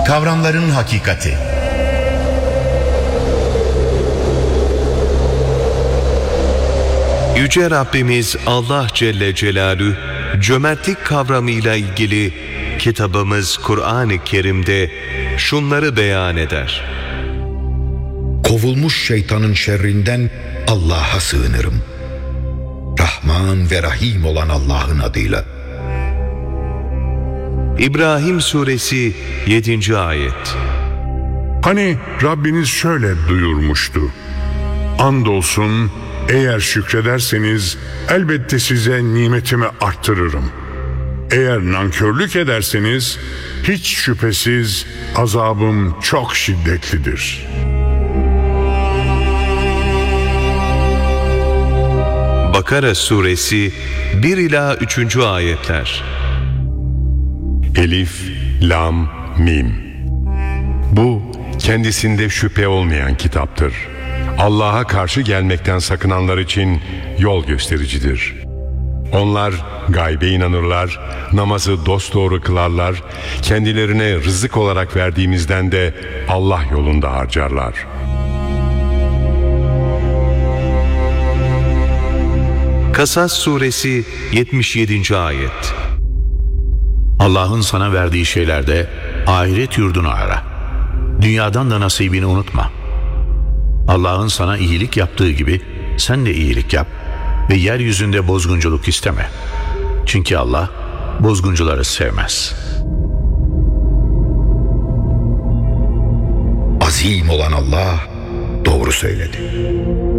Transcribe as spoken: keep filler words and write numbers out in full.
Kavramların hakikati. Yüce Rabbimiz Allah Celle Celaluhu cömertlik kavramıyla ilgili kitabımız Kur'an-ı Kerim'de şunları beyan eder. Kovulmuş şeytanın şerrinden Allah'a sığınırım. Rahman ve Rahim olan Allah'ın adıyla. İbrahim Suresi yedinci ayet. Hani Rabbiniz şöyle duyurmuştu: Andolsun eğer şükrederseniz elbette size nimetimi arttırırım. Eğer nankörlük ederseniz hiç şüphesiz azabım çok şiddetlidir. Bakara Suresi bir ila üçüncü ayetler. Elif, Lam, Mim. Bu kendisinde şüphe olmayan kitaptır. Allah'a karşı gelmekten sakınanlar için yol göstericidir. Onlar gaybe inanırlar, namazı dosdoğru kılarlar, kendilerine rızık olarak verdiğimizden de Allah yolunda harcarlar. Kasas Suresi yetmiş yedinci ayet. Allah'ın sana verdiği şeylerde ahiret yurdunu ara. Dünyadan da nasibini unutma. Allah'ın sana iyilik yaptığı gibi sen de iyilik yap ve yeryüzünde bozgunculuk isteme. Çünkü Allah bozguncuları sevmez. Azim olan Allah doğru söyledi.